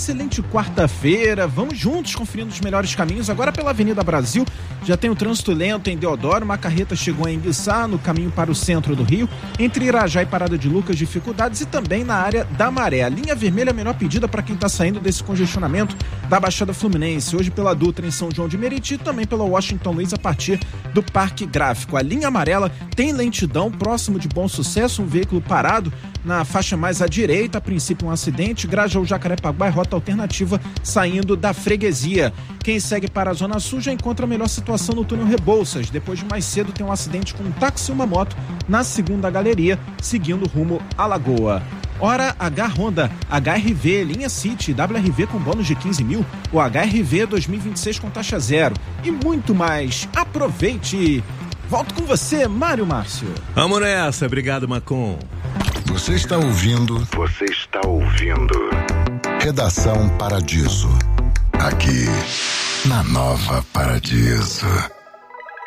excelente quarta-feira. Vamos juntos conferindo os melhores caminhos. Agora pela Avenida Brasil, já tem o trânsito lento em Deodoro. Uma carreta chegou em Enguiçá, no caminho para o centro do Rio. Entre Irajá e Parada de Lucas, dificuldades, e também na área da Maré. A linha vermelha é a melhor pedida para quem está saindo desse congestionamento da Baixada Fluminense. Hoje pela Dutra em São João de Meriti, também pela Washington Luiz a partir do Parque Gráfico. A linha amarela tem lentidão próximo de Bom Sucesso, um veículo parado na faixa mais à direita, a princípio um acidente. Grajaú, Jacarepaguá, rota alternativa saindo da freguesia. Quem segue para a Zona Sul já encontra a melhor situação no túnel Rebouças. Depois de mais cedo tem um acidente com um táxi e uma moto na segunda galeria, seguindo rumo à Lagoa. Hora H Honda, HRV, linha City, WRV com bônus de 15 mil, o HRV 2026 com taxa zero e muito mais. Aproveite! Volto com você, Mário Márcio. Vamos nessa, obrigado, Macon. Você está ouvindo Redação Paradiso, aqui na Nova Paradiso.